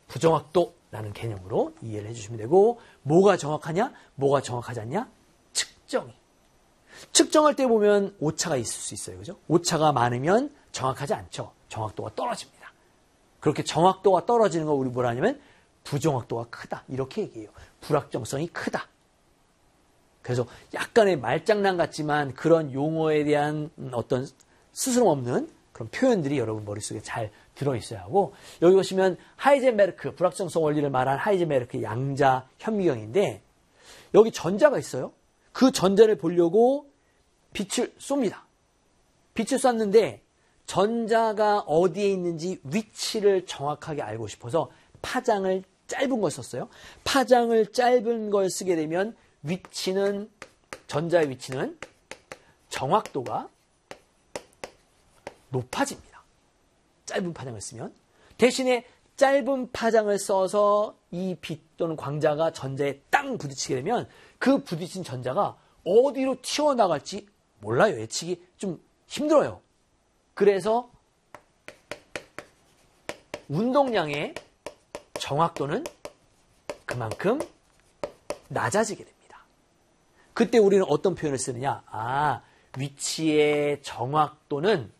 부정확도라는 개념으로 이해를 해주시면 되고, 뭐가 정확하냐, 뭐가 정확하지 않냐? 측정이. 측정할 때 보면 오차가 있을 수 있어요. 그죠? 오차가 많으면 정확하지 않죠. 정확도가 떨어집니다. 그렇게 정확도가 떨어지는 거 우리 뭐라 하냐면 부정확도가 크다. 이렇게 얘기해요. 불확정성이 크다. 그래서 약간의 말장난 같지만 그런 용어에 대한 어떤 스스럼 없는 그런 표현들이 여러분 머릿속에 잘 들어있어야 하고, 여기 보시면 하이젠베르크, 불확정성 원리를 말한 하이젠베르크 양자 현미경인데 여기 전자가 있어요. 그 전자를 보려고 빛을 쏩니다. 빛을 쐈는데 전자가 어디에 있는지 위치를 정확하게 알고 싶어서 파장을 짧은 걸 썼어요. 파장을 짧은 걸 쓰게 되면 위치는, 전자의 위치는 정확도가 높아집니다. 짧은 파장을 쓰면. 대신에 짧은 파장을 써서 이 빛 또는 광자가 전자에 땅 부딪히게 되면 그 부딪힌 전자가 어디로 튀어나갈지 몰라요. 예측이 좀 힘들어요. 그래서 운동량의 정확도는 그만큼 낮아지게 됩니다. 그때 우리는 어떤 표현을 쓰느냐? 위치의 정확도는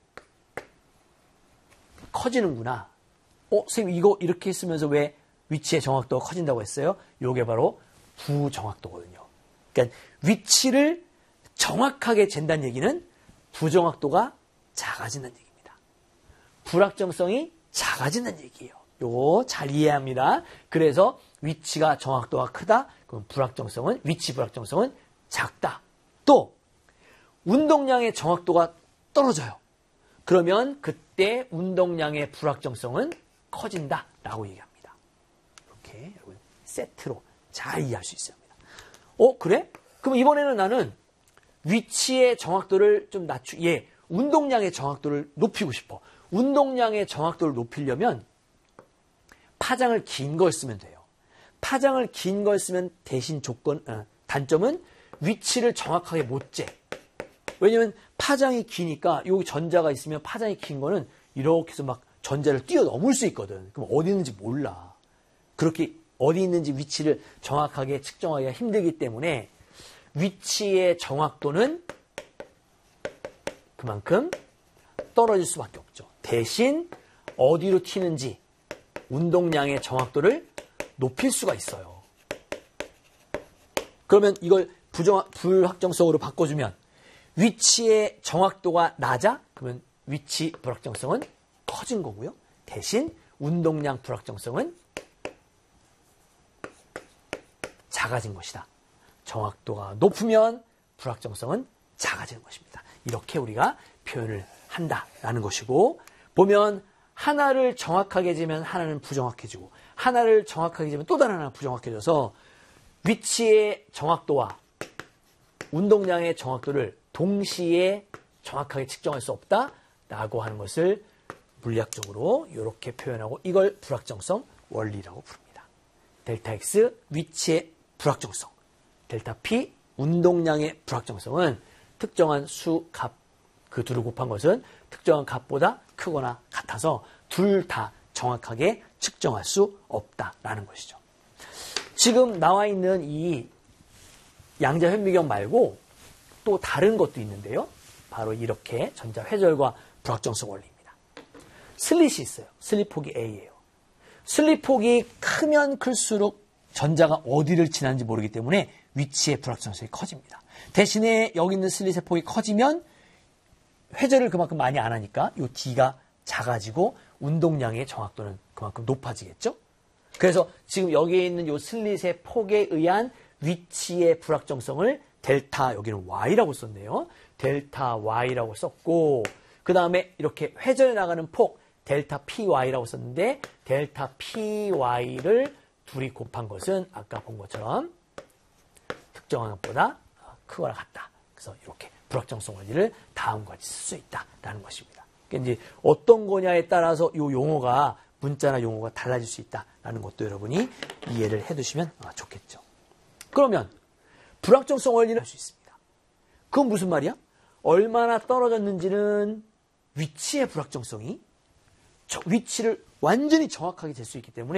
커지는구나. 선생님 이거 이렇게 쓰면서 왜 위치의 정확도가 커진다고 했어요? 이게 바로 부정확도거든요. 그러니까 위치를 정확하게 잰다는 얘기는 부정확도가 작아진다는 얘기입니다. 불확정성이 작아진다는 얘기예요. 요거 잘 이해합니다. 그래서 위치가 정확도가 크다. 그럼 위치 불확정성은 작다. 또 운동량의 정확도가 떨어져요. 그러면 그때 운동량의 불확정성은 커진다라고 얘기합니다. 이렇게 여러분 세트로 잘 이해할 수 있습니다. 그래? 그럼 이번에는 나는 위치의 정확도를 좀 운동량의 정확도를 높이고 싶어. 운동량의 정확도를 높이려면 파장을 긴 걸 쓰면 돼요. 파장을 긴 걸 쓰면 대신 단점은 위치를 정확하게 못 재. 왜냐면 파장이 기니까 여기 전자가 있으면 파장이 긴 거는 이렇게 해서 막 전자를 뛰어넘을 수 있거든. 그럼 어디 있는지 몰라. 그렇게 어디 있는지 위치를 정확하게 측정하기가 힘들기 때문에 위치의 정확도는 그만큼 떨어질 수밖에 없죠. 대신 어디로 튀는지 운동량의 정확도를 높일 수가 있어요. 그러면 이걸 불확정성으로 바꿔주면 위치의 정확도가 낮아? 그러면 위치 불확정성은 커진 거고요. 대신 운동량 불확정성은 작아진 것이다. 정확도가 높으면 불확정성은 작아지는 것입니다. 이렇게 우리가 표현을 한다라는 것이고, 보면 하나를 정확하게 재면 하나는 부정확해지고 하나를 정확하게 재면 또 다른 하나는 부정확해져서 위치의 정확도와 운동량의 정확도를 동시에 정확하게 측정할 수 없다라고 하는 것을 물리학적으로 이렇게 표현하고, 이걸 불확정성 원리라고 부릅니다. 델타 X 위치의 불확정성, 델타 P 운동량의 불확정성은 특정한 수 값, 그 둘을 곱한 것은 특정한 값보다 크거나 같아서 둘 다 정확하게 측정할 수 없다라는 것이죠. 지금 나와 있는 이 양자 현미경 말고 또 다른 것도 있는데요. 바로 이렇게 전자 회절과 불확정성 원리입니다. 슬릿이 있어요. 슬릿 폭이 A예요. 슬릿 폭이 크면 클수록 전자가 어디를 지나는지 모르기 때문에 위치의 불확정성이 커집니다. 대신에 여기 있는 슬릿의 폭이 커지면 회절을 그만큼 많이 안 하니까 이 D가 작아지고 운동량의 정확도는 그만큼 높아지겠죠. 그래서 지금 여기에 있는 이 슬릿의 폭에 의한 위치의 불확정성을 델타, 여기는 Y라고 썼네요. 델타 Y라고 썼고, 그 다음에 이렇게 회전해 나가는 폭 델타 PY라고 썼는데 델타 PY를 둘이 곱한 것은 아까 본 것처럼 특정한 것보다 크거나 같다. 그래서 이렇게 불확정성 원리를 다음과 같이 쓸 수 있다라는 것입니다. 그러니까 이제 어떤 거냐에 따라서 이 용어가 문자나 용어가 달라질 수 있다라는 것도 여러분이 이해를 해두시면 좋겠죠. 그러면 불확정성 원리를 할 수 있습니다. 그건 무슨 말이야? 얼마나 떨어졌는지는 위치의 불확정성이 위치를 완전히 정확하게 잴 수 있기 때문에